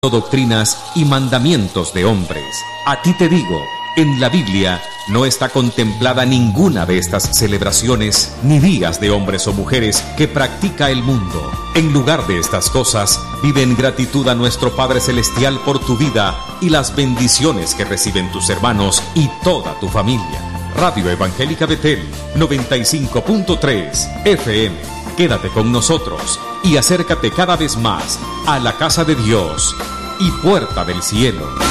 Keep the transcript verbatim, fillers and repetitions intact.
doctrinas y mandamientos de hombres. A ti te digo, en la Biblia no está contemplada ninguna de estas celebraciones ni días de hombres o mujeres que practica el mundo. En lugar de estas cosas, vive en gratitud a nuestro Padre Celestial por tu vida y las bendiciones que reciben tus hermanos y toda tu familia. Radio Evangélica Betel, noventa y cinco punto tres F M. Quédate con nosotros y acércate cada vez más a la casa de Dios y puerta del cielo.